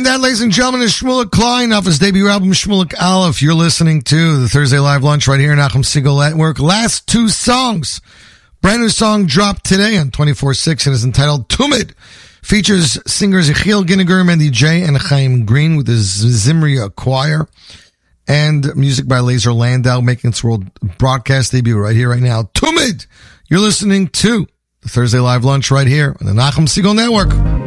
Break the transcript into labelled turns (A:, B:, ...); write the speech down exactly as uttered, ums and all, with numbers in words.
A: And that, ladies and gentlemen, is Shmulik Klein off his debut album, Shmulik Aleph. You're listening to the Thursday Live Lunch right here in Nachum Segal Network. Last two songs. Brand new song dropped today on twenty-four six and is entitled Tumid. Features singers Yechiel Ginniger, Mendy J, and Chaim Green with the Zimria Choir. And music by Laser Landau, making its world broadcast debut right here, right now. Tumid! You're listening to the Thursday Live Lunch right here on the Nachum Segal Network.